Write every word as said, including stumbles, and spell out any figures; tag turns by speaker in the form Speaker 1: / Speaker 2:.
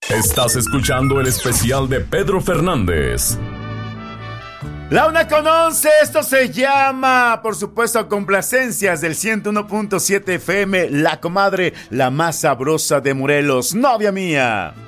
Speaker 1: Estás escuchando el especial de Pedro Fernández.
Speaker 2: La una con once, esto se llama, por supuesto, Complacencias del ciento uno punto siete F M, La Comadre, la más sabrosa de Morelos, novia mía.